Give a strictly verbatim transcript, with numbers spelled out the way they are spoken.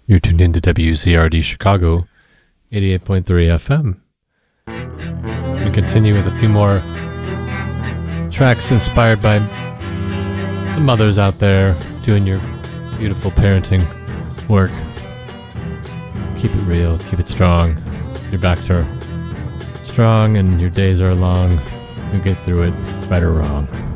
You're tuned into W C R D Chicago, eighty-eight point three F M. We continue with a few more tracks inspired by the mothers out there doing your beautiful parenting work. Keep it real, keep it strong. Your backs are strong and your days are long. You'll get through it, right or wrong.